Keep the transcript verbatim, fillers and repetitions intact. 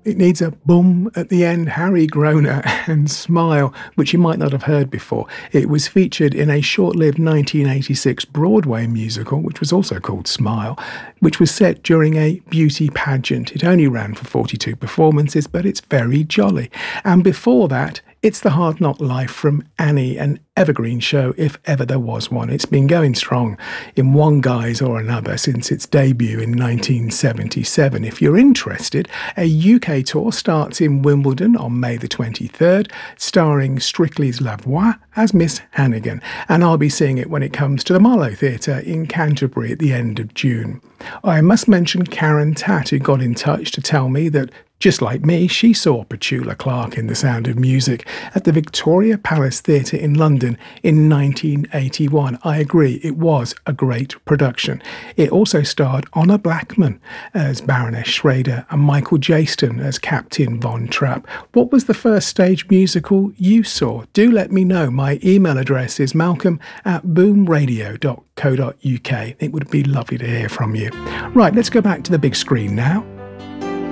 It needs a boom at the end, Harry Groner and Smile, which you might not have heard before. It was featured in a short-lived nineteen eighty-six Broadway musical, which was also called Smile, which was set during a beauty pageant. It only ran for forty-two performances, but it's very jolly. And before that, it's The Hard Knock Life from Annie, an evergreen show if ever there was one. It's been going strong in one guise or another since its debut in nineteen seventy-seven. If you're interested, a U K tour starts in Wimbledon on May the twenty-third, starring Strictly's Lavoie as Miss Hannigan, and I'll be seeing it when it comes to the Marlow Theatre in Canterbury at the end of June. I must mention Karen Tatt, who got in touch to tell me that just like me, she saw Petula Clark in The Sound of Music at the Victoria Palace Theatre in London in nineteen eighty-one. I agree, it was a great production. It also starred Honor Blackman as Baroness Schrader and Michael Jaston as Captain Von Trapp. What was the first stage musical you saw? Do let me know. My email address is malcolm at boomradio dot co dot uk. It would be lovely to hear from you. Right, let's go back to the big screen now.